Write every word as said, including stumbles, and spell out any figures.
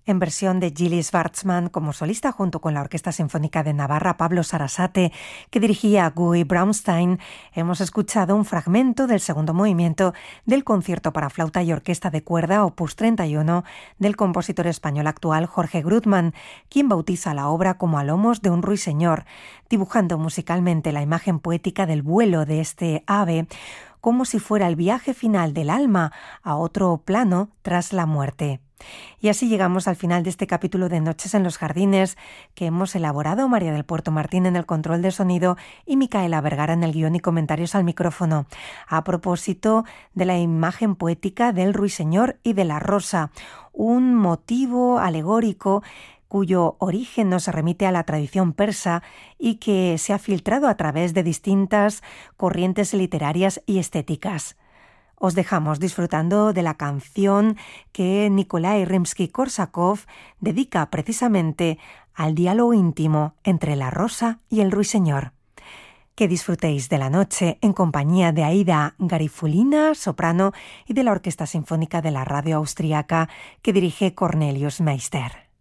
en versión de Gilles Schwartzman como solista junto con la Orquesta Sinfónica de Navarra Pablo Sarasate, que dirigía Guy Braunstein, hemos escuchado un fragmento del segundo movimiento del concierto para flauta y orquesta de cuerda opus treinta y uno del compositor español actual Jorge Grutmann, quien bautiza la obra como A lomos de un ruiseñor, dibujando musicalmente la imagen poética del vuelo de este ave como si fuera el viaje final del alma a otro plano tras la muerte. Y así llegamos al final de este capítulo de Noches en los Jardines que hemos elaborado María del Puerto Martín en el control de sonido y Micaela Vergara en el guión y comentarios al micrófono, a propósito de la imagen poética del ruiseñor y de la rosa, un motivo alegórico cuyo origen nos remite a la tradición persa y que se ha filtrado a través de distintas corrientes literarias y estéticas. Os dejamos disfrutando de la canción que Nikolai Rimsky-Korsakov dedica precisamente al diálogo íntimo entre la rosa y el ruiseñor. Que disfrutéis de la noche en compañía de Aida Garifulina, soprano, y de la Orquesta Sinfónica de la Radio Austriaca que dirige Cornelius Meister.